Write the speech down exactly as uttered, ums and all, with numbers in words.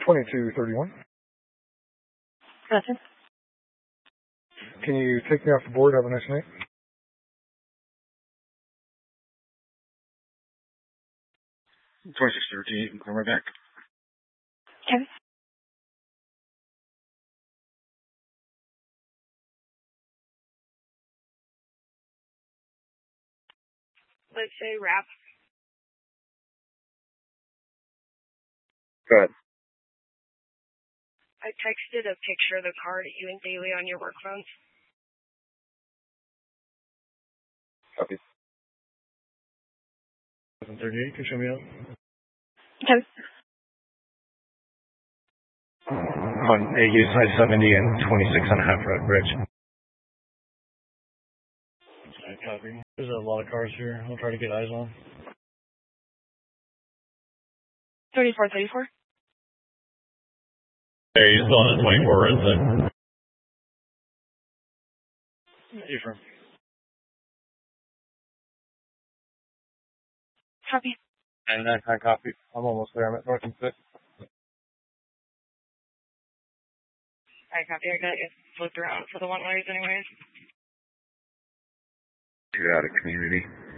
twenty-two thirty-one. Gotcha. Can you take me off the board? Have a nice night. twenty-six thirteen, you can come right back. Okay. Let's say wrap. Go ahead. I texted a picture of the car to you and Daly on your work phones. Copy. seven thirty-eight, can you show me up? Okay. On A U side seventy and twenty-six and a half Red Bridge. Okay, copy. There's a lot of cars here. I'll try to get eyes on. thirty-four thirty-four. Hey, he's on at twenty-four, isn't it? Ephraim. Copy. And I can copy. I'm almost there. I'm at North and Fifth. I copy. I got you flipped around for the one ways anyways. Two out of community.